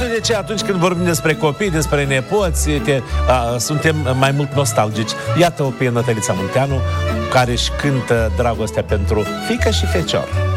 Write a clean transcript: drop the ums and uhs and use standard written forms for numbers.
Iată de ce atunci când vorbim despre copii, despre nepoți, suntem mai mult nostalgici. Iată-o pe Nătălița Munteanu, care își cântă dragostea pentru fiică și fecior.